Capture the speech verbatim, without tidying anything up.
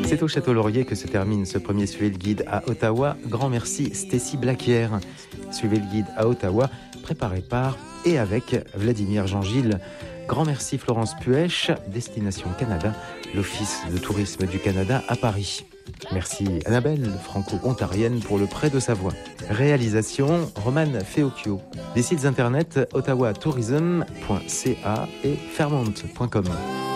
C'est au Château Laurier que se termine ce premier Suivez le Guide à Ottawa. Grand merci Stacy Blaquière. Suivez le Guide à Ottawa, préparé par et avec Vladimir Jean-Gilles. Grand merci Florence Puech, Destination Canada, l'Office de tourisme du Canada à Paris. Merci Annabelle, franco-ontarienne, pour le prêt de sa voix. Réalisation, Romane Feocchio. Des sites internet ottawa tourism point c a et fairmont point com.